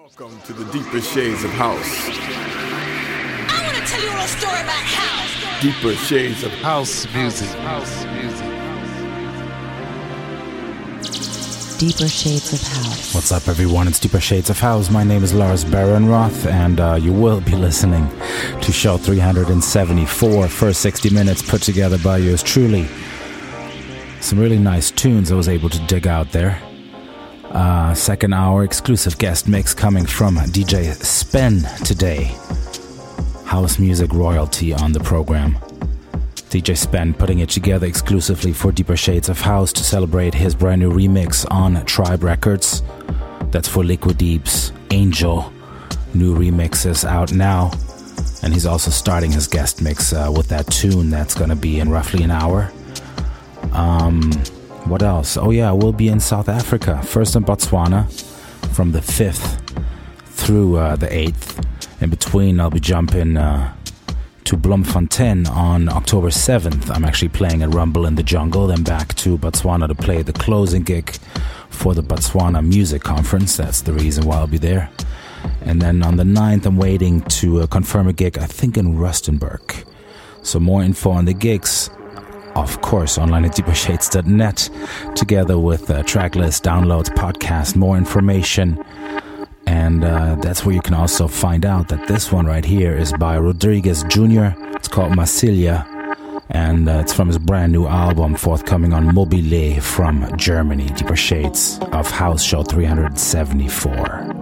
Welcome to the deeper shades of house. I want to tell you a little story about house. Deeper shades of House music. House music. Deeper Shades of House. What's up, everyone? It's Deeper Shades of House. My name is Lars Barenroth, and you will be listening to show 374, first 60 minutes put together by yours truly. Some really nice tunes I was able to dig out there. Second hour exclusive guest mix coming from DJ Spen today. House music royalty on the program. DJ Spen putting it together exclusively for Deeper Shades of House to celebrate his brand new remix on Tribe Records. That's for Liquid Deep's Angel. New remixes out now. And he's also starting his guest mix with that tune that's going to be in roughly an hour. What else? Oh yeah, we'll be in South Africa. First in Botswana from the 5th through the 8th. In between, I'll be jumping to Bloemfontein on October 7th. I'm actually playing at Rumble in the Jungle, then back to Botswana to play the closing gig for the Botswana Music Conference. That's the reason why I'll be there. And then on the 9th, I'm waiting to confirm a gig, I think in Rustenburg. So more info on the gigs, of course, online at deepershades.net, together with tracklist, downloads, podcast, more information. And that's where you can also find out that this one right here is by Rodriguez Jr. It's called Marsilia, and it's from his brand new album forthcoming on Mobile from Germany. Deeper Shades of House, show 374.